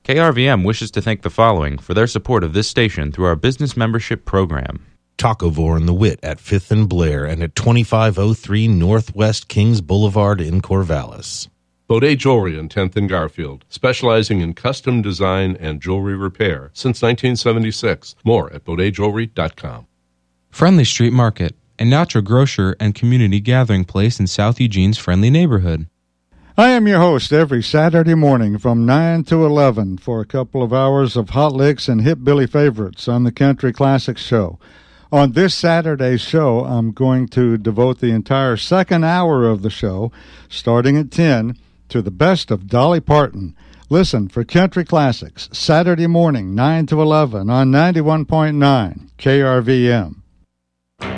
KRVM wishes to thank the following for their support of this station through our business membership program. Tacovore and the Wit at 5th and Blair and at 2503 Northwest Kings Boulevard in Corvallis. Baudet Jewelry on 10th and Garfield, specializing in custom design and jewelry repair since 1976. More at BaudetJewelry.com. Friendly Street Market, a natural grocer and community gathering place in South Eugene's friendly neighborhood. I am your host every Saturday morning from 9 to 11 for a couple of hours of hot licks and hip Billy favorites on the Country Classics Show. On this Saturday's show, I'm going to devote the entire second hour of the show, starting at 10, to the best of Dolly Parton. Listen for Country Classics, Saturday morning, 9 to 11 on 91.9 KRVM.